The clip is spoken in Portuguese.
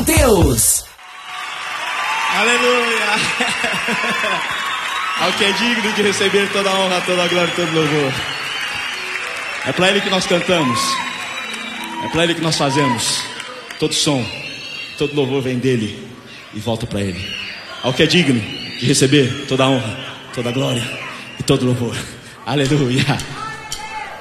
Mateus. Aleluia. Ao que é digno de receber toda a honra, toda a glória e todo o louvor. É para Ele que nós cantamos. É para Ele que nós fazemos. Todo som, todo louvor vem dEle e volta para Ele. Ao que é digno de receber toda a honra, toda a glória e todo o louvor. Aleluia.